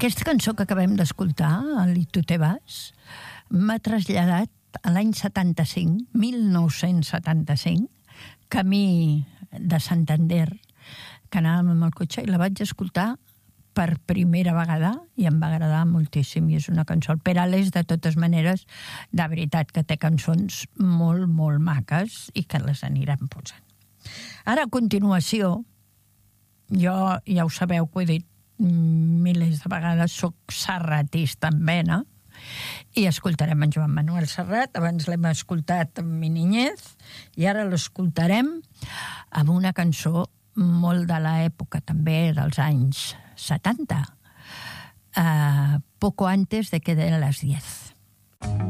Aquesta cançó que acabem d'escoltar, el I tu te vas, m'ha traslladat a l'any 75, 1975, camí de Santander, que anàvem amb el cotxe i la vaig escoltar per primera vegada i em va agradar moltíssim, i és una cançó. El Perales, de totes maneres, de veritat que té cançons molt, molt maques i que les anirem posant. Ara, a continuació, jo ja ho sabeu que ho he dit milers de vegades, soc serratista en vena, i escoltarem en Joan Manuel Serrat. Abans l'hem escoltat amb Mi niñez i ara l'escoltarem amb una cançó molt de l'època també dels anys 70, poco antes de que den las 10.